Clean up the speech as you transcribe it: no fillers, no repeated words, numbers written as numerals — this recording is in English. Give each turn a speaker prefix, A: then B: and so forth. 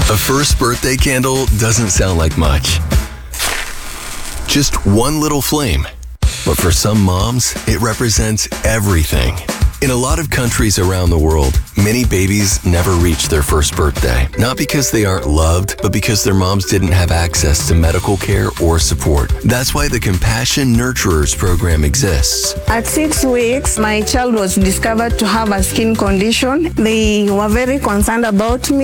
A: A first birthday candle doesn't sound like much. Just one little flame. But for some moms, it represents everything. In a lot of countries around the world, many babies never reach their first birthday. Not because they aren't loved, but because their moms didn't have access to medical care or support. That's why the Compassion Nurturers program exists.
B: At 6 weeks, my child was discovered to have a skin condition. They were very concerned about me.